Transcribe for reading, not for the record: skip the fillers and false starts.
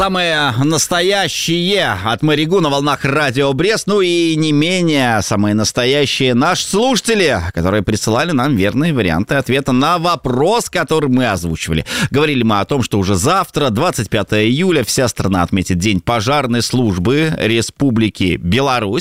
Самые настоящие от Маригу на волнах Радио Брест, ну и не менее самые настоящие наши слушатели, которые присылали нам верные варианты ответа на вопрос, который мы озвучивали. Говорили мы о том, что уже завтра, 25 июля, вся страна отметит День пожарной службы Республики Беларусь.